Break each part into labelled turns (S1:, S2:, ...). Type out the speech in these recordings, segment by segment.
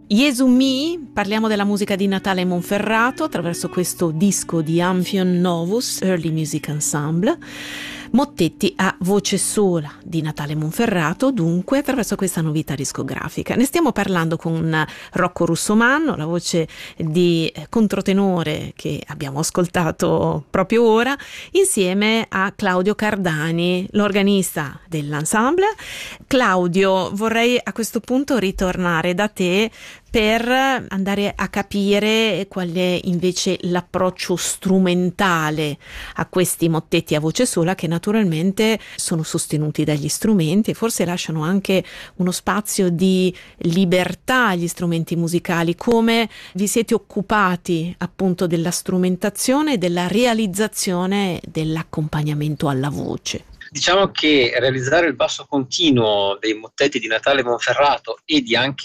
S1: Jesu Mi, parliamo della musica di Natale Monferrato attraverso questo disco di Amphion Novus Early Music Ensemble. Mottetti a voce sola di Natale Monferrato, dunque, attraverso questa novità discografica. Ne stiamo parlando con Rocco Russomanno, la voce di controtenore che abbiamo ascoltato proprio ora, insieme a Claudio Cardani, l'organista dell'ensemble. Claudio, vorrei a questo punto ritornare da te per andare a capire qual è invece l'approccio strumentale a questi mottetti a voce sola, che naturalmente sono sostenuti dagli strumenti e forse lasciano anche uno spazio di libertà agli strumenti musicali. Come vi siete occupati appunto della strumentazione e della realizzazione dell'accompagnamento alla voce?
S2: Diciamo che realizzare il basso continuo dei mottetti di Natale Monferrato e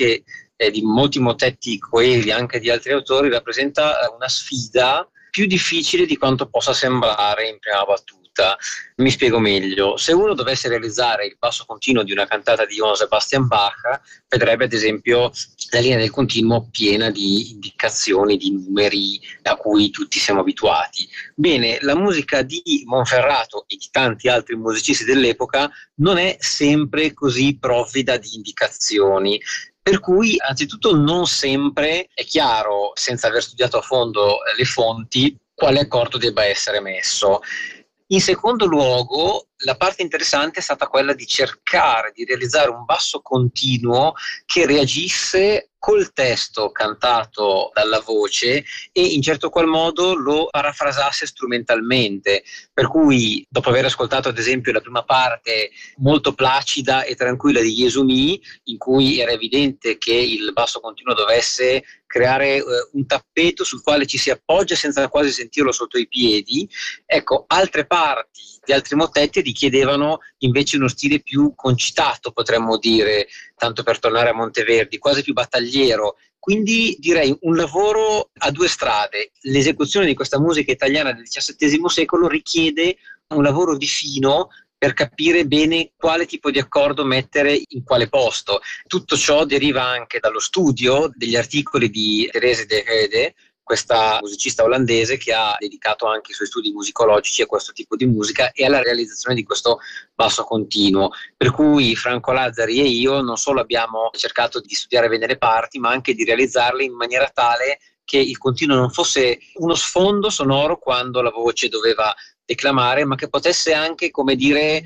S2: di molti mottetti coevi anche di altri autori rappresenta una sfida più difficile di quanto possa sembrare in prima battuta. Mi spiego meglio. Se uno dovesse realizzare il basso continuo di una cantata di Johann Sebastian Bach, vedrebbe ad esempio la linea del continuo piena di indicazioni, di numeri a cui tutti siamo abituati. Bene, la musica di Monferrato e di tanti altri musicisti dell'epoca non è sempre così provvida di indicazioni. Per cui, anzitutto, non sempre è chiaro, senza aver studiato a fondo le fonti, quale accordo debba essere messo. In secondo luogo, la parte interessante è stata quella di cercare di realizzare un basso continuo che reagisse col testo cantato dalla voce e in certo qual modo lo parafrasasse strumentalmente, per cui dopo aver ascoltato ad esempio la prima parte molto placida e tranquilla di Jesu Mi, in cui era evidente che il basso continuo dovesse creare un tappeto sul quale ci si appoggia senza quasi sentirlo sotto i piedi, ecco, altre parti di altri mottetti richiedevano invece uno stile più concitato, potremmo dire, tanto per tornare a Monteverdi, quasi più battagliero. Quindi direi un lavoro a due strade. L'esecuzione di questa musica italiana del XVII secolo richiede un lavoro di fino per capire bene quale tipo di accordo mettere in quale posto. Tutto ciò deriva anche dallo studio degli articoli di Therese de Hede, questa musicista olandese che ha dedicato anche i suoi studi musicologici a questo tipo di musica e alla realizzazione di questo basso continuo. Per cui Franco Lazzari e io non solo abbiamo cercato di studiare bene le parti, ma anche di realizzarle in maniera tale che il continuo non fosse uno sfondo sonoro quando la voce doveva declamare, ma che potesse anche, come dire,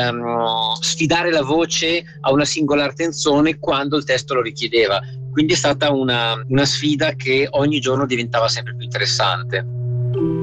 S2: sfidare la voce a una singolar tensione quando il testo lo richiedeva. Quindi è stata una sfida che ogni giorno diventava sempre più interessante.